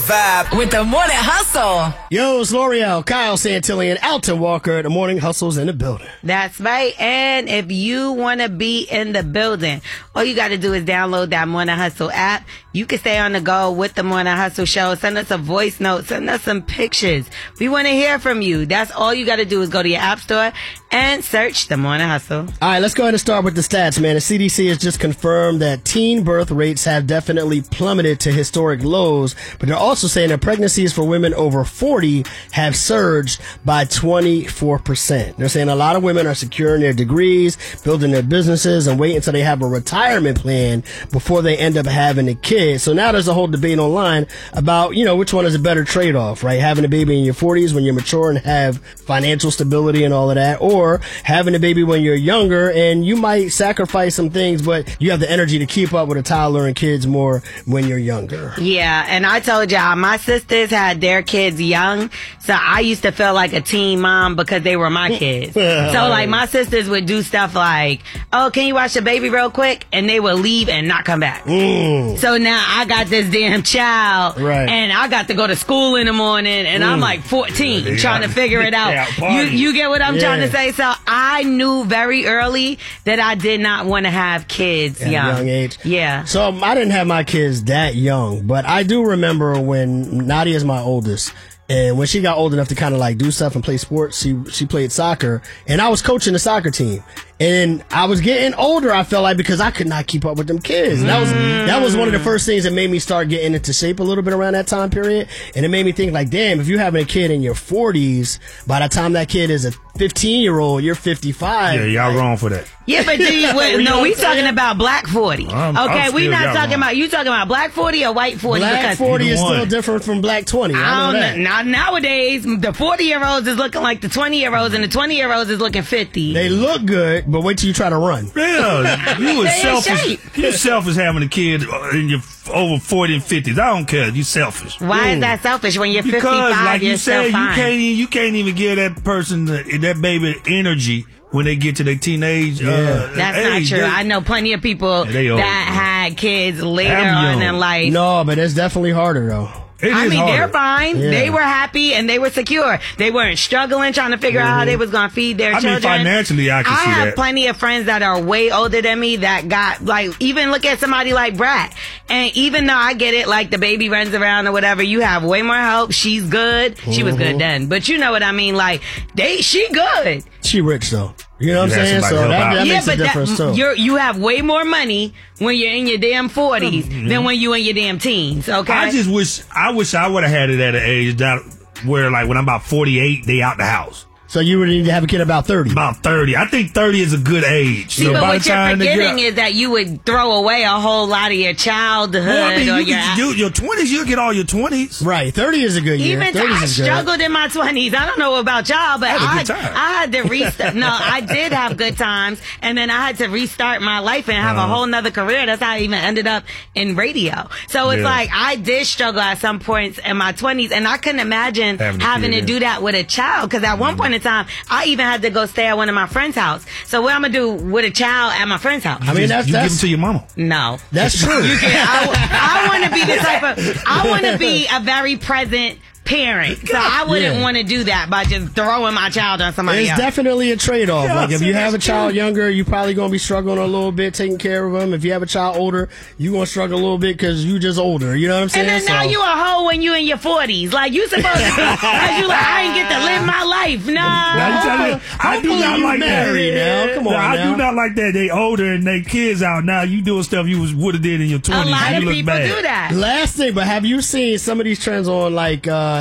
vibe with the Morning Hustle. Yo, it's L'Oreal, Kyle Santilli, and Alton Walker. The Morning Hustle's in the building. That's right. And if you want to be in the building, all you got to do is download that Morning Hustle app. You can stay on the go with the Morning Hustle show. Send us a voice note. Send us some pictures. We want to hear from you. That's all you got to do is go to your app store and search the Morning Hustle. All right, let's go ahead and start with the stats, man. The CDC has just confirmed that teen birth rates have definitely plummeted to historic lows, but they're also saying that pregnancies for women over 40 have surged by 24%. They're saying a lot of women are securing their degrees, building their businesses, and waiting until they have a retirement plan before they end up having a kid. So now there's a whole debate online about, which one is a better trade-off, right? Having a baby in your 40s when you're mature and have financial stability and all of that, or having a baby when you're younger and you might sacrifice some things, but you have the energy to keep up with a toddler and kids more when you're younger. Yeah, and I told y'all, my sisters had their kids young, so I used to feel like a teen mom because they were my kids. So, like, my sisters would do stuff like, oh, can you watch the baby real quick? And they would leave and not come back. So now I got this damn child, right, and I got to go to school in the morning, and I'm like 14 trying to figure it out. You get what I'm trying to say? So I knew very early that I did not want to have kids at a young age. Yeah. So I didn't have my kids that young, but I do remember when Nadia's my oldest. And when she got old enough to kind of like do stuff and play sports, she played soccer, and I was coaching the soccer team. And I was getting older, I felt like, because I could not keep up with them kids. And that was one of the first things that made me start getting into shape a little bit around that time period. And it made me think, like, damn, if you're having a kid in your 40s, by the time that kid is a 15-year-old, you're 55. Yeah, y'all wrong for that. Yeah, but we talking about black 40. Okay, we not talking about, you talking about black 40 or white 40? Black 40 is still different from black 20. I know that. Not nowadays. The 40-year-olds is looking like the 20-year-olds, and the 20-year-olds is looking 50. They look good, but wait till you try to run. Yeah, you was selfish. You selfish having a kid in your over 40 and 50s. I don't care. You selfish. Why is that selfish when you're 55? Because, like you said, fine. you can't even give that person, that baby, energy when they get to their teenage That's age. not true. I know plenty of people that had kids later on in life. No, but it's definitely harder, though. They're fine. Yeah. They were happy and they were secure. They weren't struggling trying to figure out how they was going to feed their children. Financially, I can see that. I have plenty of friends that are way older than me that got, like, even look at somebody like Brat. And even though I get it, like, the baby runs around or whatever, you have way more help. She's good. She was good then. But you know what I mean? Like, she good. She rich, though. You know what I'm saying? So that makes a difference, too. You have way more money when you're in your damn 40s than when you're in your damn teens, okay? I wish I would have had it at an age that where, like, when I'm about 48, they out the house. So you would need to have a kid about 30. About 30. I think 30 is a good age. See, but what you're forgetting is that you would throw away a whole lot of your childhood. Well, I mean, your 20s, you'll get all your 20s. Right. 30 is a good year. Even I struggled in my 20s. I don't know about y'all, but I had to restart. No, I did have good times. And then I had to restart my life and have a whole nother career. That's how I even ended up in radio. So it's like I did struggle at some points in my 20s. And I couldn't imagine having to do that with a child. Because at one point in time, I even had to go stay at one of my friend's house. So what I'm gonna do with a child at my friend's house? I mean, that's give it to your mama. No, that's true. I want to be the type of. I want to be a very present parent. So I wouldn't want to do that by just throwing my child on somebody else. It's definitely a trade-off. Like, if you have a child younger, you're probably going to be struggling a little bit taking care of them. If you have a child older, you're going to struggle a little bit because you just older. You know what I'm saying? And then now you a hoe when you in your 40s. Like, you supposed to be, because you like, I ain't get to live my life. No. I do not like that. Now. Come on I do not like that. They older and they kids out. Now you doing stuff you would have did in your 20s. A lot of people do that. Last thing, but have you seen some of these trends on, like,